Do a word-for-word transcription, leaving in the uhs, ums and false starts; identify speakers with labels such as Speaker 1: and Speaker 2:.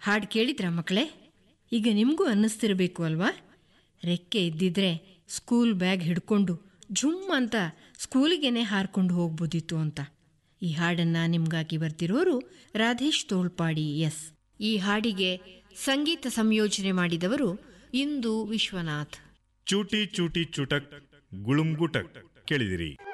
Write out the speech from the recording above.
Speaker 1: ಹಾಡು ಕೇಳಿದ್ರ ಮಕ್ಕಳೇ? ಈಗ ನಿಮಗೂ ಅನ್ನಿಸ್ತಿರಬೇಕು ಅಲ್ವಾ, ರೆಕ್ಕೆ ಇದ್ದಿದ್ರೆ ಸ್ಕೂಲ್ ಬ್ಯಾಗ್ ಹಿಡ್ಕೊಂಡು ಝುಮ್ ಅಂತ ಸ್ಕೂಲಿಗೇನೆ ಹಾರ್ಕೊಂಡು ಹೋಗ್ಬೋದಿತ್ತು ಅಂತ. ಈ ಹಾಡನ್ನು ನಿಮಗಾಗಿ ಬರ್ತಿರೋರು ರಾಧೇಶ್ ತೋಳ್ಪಾಡಿ. ಎಸ್, ಈ ಹಾಡಿಗೆ ಸಂಗೀತ ಸಂಯೋಜನೆ ಮಾಡಿದವರು ಇಂದು ವಿಶ್ವನಾಥ್.
Speaker 2: ಚೂಟಿ ಚೂಟಿ ಚುಟಕ್ ಗುಳುಂ ಗುಟಕ್ ಕೇಳಿದಿರಿ.